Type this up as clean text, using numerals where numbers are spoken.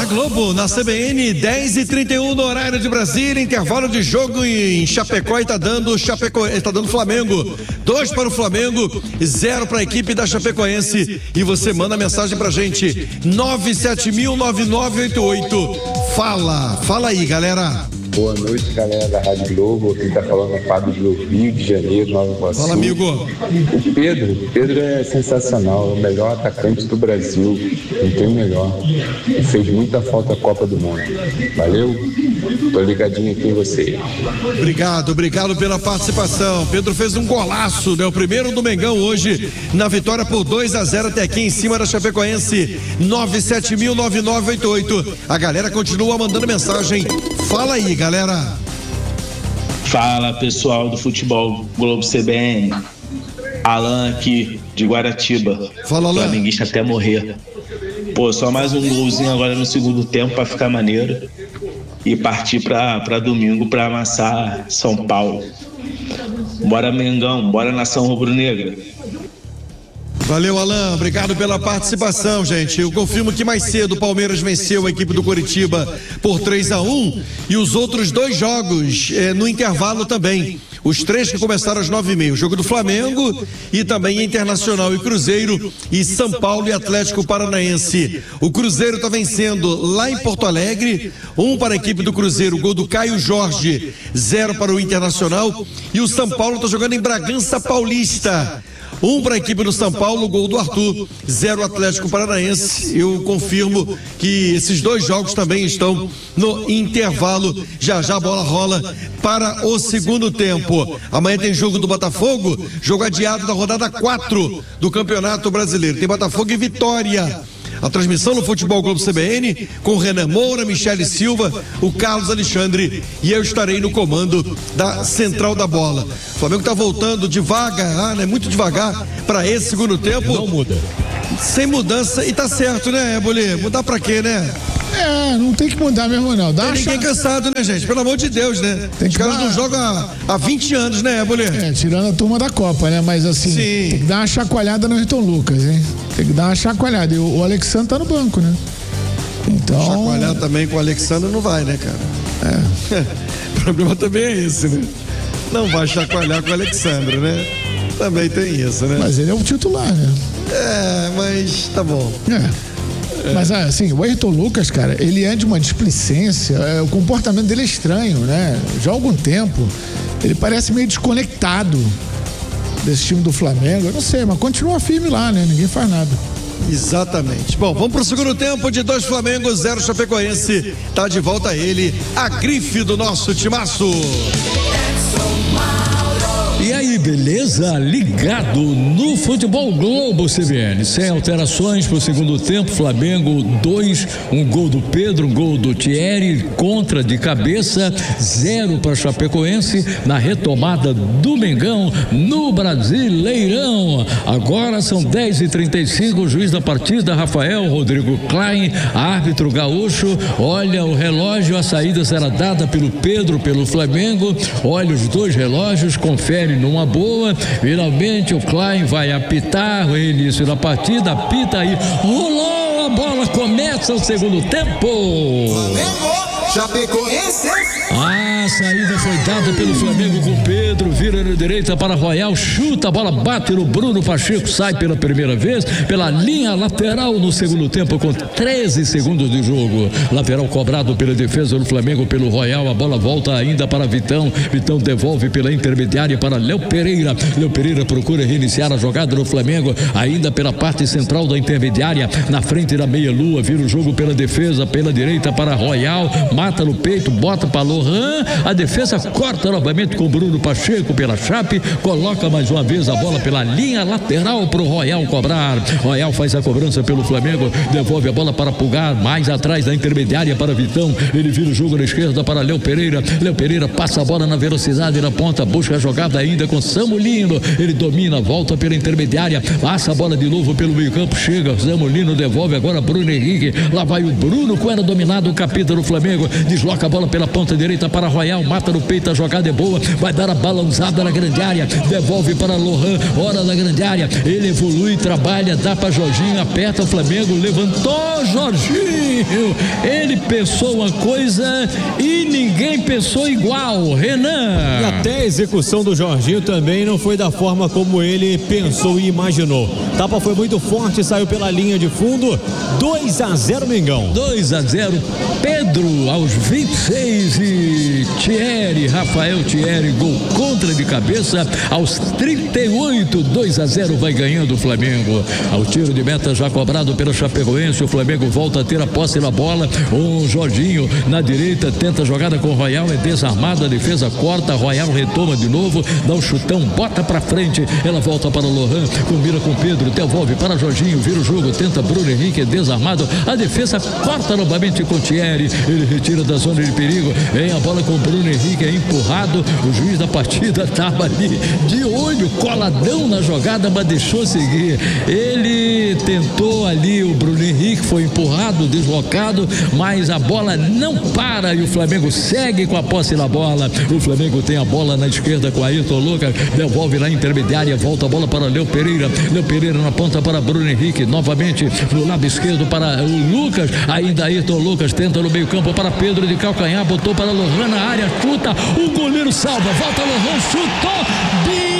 Globo, na CBN, 10h31 no horário de Brasília, intervalo de jogo em Chapecó e tá dando Flamengo. 2 para o Flamengo, 0 para a equipe da Chapecoense. E você manda mensagem pra gente, 970009988. Fala aí, galera. Boa noite, galera da Rádio Globo. Quem tá falando é Fábio do Rio de Janeiro, Nova Iguaçu. Fala, amigo. O Pedro é sensacional, é o melhor atacante do Brasil. Não tem o melhor. Fez muita falta a Copa do Mundo. Valeu? Tô ligadinho aqui em você. Obrigado pela participação. Pedro fez um golaço, né? O primeiro do Mengão hoje, na vitória por 2-0 até aqui em cima da Chapecoense. 970009988. A galera continua mandando mensagem. Fala aí, galera. Fala, pessoal do Futebol Globo CBN. Alan aqui de Guaratiba. Fala, Alan. Flamenguista até morrer. Pô, só mais um golzinho agora no segundo tempo pra ficar maneiro e partir pra domingo pra amassar São Paulo. Bora, Mengão, bora, nação rubro-negra. Valeu, Alan, obrigado pela participação, gente. Eu confirmo que mais cedo o Palmeiras venceu a equipe do Coritiba por 3-1 e os outros 2 jogos no intervalo também. Os 3 que começaram às 9h30, o jogo do Flamengo e também Internacional e Cruzeiro e São Paulo e Atlético Paranaense. O Cruzeiro está vencendo lá em Porto Alegre, 1 para a equipe do Cruzeiro, gol do Caio Jorge, 0 para o Internacional, e o São Paulo está jogando em Bragança Paulista. 1 para a equipe do São Paulo, gol do Arthur, 0 Atlético Paranaense. Eu confirmo que esses 2 jogos também estão no intervalo. Já a bola rola para o segundo tempo. Amanhã tem jogo do Botafogo, jogo adiado da rodada 4 do Campeonato Brasileiro. Tem Botafogo e Vitória. A transmissão no Futebol Globo CBN com Renan Moura, Michele Silva, o Carlos Alexandre e eu estarei no comando da Central da Bola. O Flamengo está voltando devagar, né? Muito devagar para esse segundo tempo. Não muda. Sem mudança, e tá certo, né, Bolê? Mudar pra quê, né? Não tem que mudar mesmo, não. Tem ninguém cansado, né, gente? Pelo amor de Deus, né? Os caras não jogam há 20 anos, né, Bolê? Tirando a turma da Copa, né? Mas assim, sim, tem que dar uma chacoalhada no Ayrton Lucas, hein? Tem que dar uma chacoalhada. E o Alexandre tá no banco, né? Então... Chacoalhar também com o Alexandre não vai, né, cara? O problema também é esse, né? Não vai chacoalhar com o Alexandre, né? Também tem isso, né? Mas ele é o titular, né? Mas tá bom. Mas assim, o Ayrton Lucas, cara, ele é de uma displicência, o comportamento dele é estranho, né? Já há algum tempo, ele parece meio desconectado desse time do Flamengo. Eu não sei, mas continua firme lá, né? Ninguém faz nada. Exatamente. Bom, vamos pro segundo tempo de 2 Flamengo, 0 Chapecoense. Tá de volta ele, a grife do nosso timaço. E aí, beleza? Ligado no Futebol Globo CBN. Sem alterações pro segundo tempo. Flamengo 2, um gol do Pedro, um gol do Thierry, contra de cabeça, 0 para Chapecoense na retomada do Mengão no Brasileirão. Agora são 10h35, o juiz da partida, Rafael Rodrigo Klein, árbitro gaúcho. Olha o relógio, a saída será dada pelo Pedro, pelo Flamengo. Olha os 2 relógios, confere numa boa. Finalmente o Klein vai apitar o início da partida, apita aí, rolou a bola, começa o segundo tempo. Chapecoense. A saída foi dada pelo Flamengo com Pedro, vira na direita para Royal, chuta, a bola bate no Bruno Pacheco, sai pela primeira vez pela linha lateral no segundo tempo com 13 segundos de jogo. Lateral cobrado pela defesa do Flamengo pelo Royal, a bola volta ainda para Vitão, Vitão devolve pela intermediária para Léo Pereira, Léo Pereira procura reiniciar a jogada do Flamengo ainda pela parte central da intermediária, na frente da meia-lua, vira o jogo pela defesa, pela direita para Royal, mata no peito, bota para Lohan, a defesa corta novamente com Bruno Pacheco pela Chape, coloca mais uma vez a bola pela linha lateral para o Royal cobrar. Royal faz a cobrança pelo Flamengo, devolve a bola para Pulgar, mais atrás da intermediária para Vitão, ele vira o jogo na esquerda para Léo Pereira, Léo Pereira passa a bola na velocidade na ponta, busca a jogada ainda com Samulino, ele domina, volta pela intermediária, passa a bola de novo pelo meio campo, chega, Samulino devolve agora Bruno Henrique, lá vai o Bruno com era dominado o capita do Flamengo, desloca a bola pela ponta direita para Royal, mata no peito, a jogada é boa, vai dar a balançada na grande área, devolve para Lohan, hora da grande área, ele evolui, trabalha, dá para Jorginho, aperta o Flamengo, levantou Jorginho, Jorginho. Ele pensou uma coisa e ninguém pensou igual. Renan. E até a execução do Jorginho também não foi da forma como ele pensou e imaginou. A tapa foi muito forte, saiu pela linha de fundo. 2-0 Mengão. 2-0 Pedro aos 26 e Rafael Thierry, gol contra de cabeça aos 38. 2-0 vai ganhando o Flamengo. Ao tiro de meta já cobrado pelo Chapecoense, o Flamengo volta a ter a posse na bola. O Jorginho na direita tenta a jogada com o Royal, é desarmado, a defesa corta, Royal retoma de novo, dá um chutão, bota pra frente, ela volta para o Lohan, combina com o Pedro, devolve para Jorginho, vira o jogo, tenta Bruno Henrique, é desarmado, a defesa corta novamente com o Thierry, ele retira da zona de perigo, vem a bola com o Bruno Henrique, é empurrado, o juiz da partida estava ali de olho, coladão na jogada, mas deixou seguir. Ele tentou ali, o Bruno Henrique foi empurrado, deslocado, mas a bola não para e o Flamengo segue com a posse na bola. O Flamengo tem a bola na esquerda com Ayrton Lucas, devolve na intermediária, volta a bola para Léo Pereira na ponta para Bruno Henrique, novamente no lado esquerdo para o Lucas, ainda Ayrton Lucas tenta no meio campo para Pedro de calcanhar, botou para Lohan na área, chuta, o goleiro salva, volta Lohan, chutou,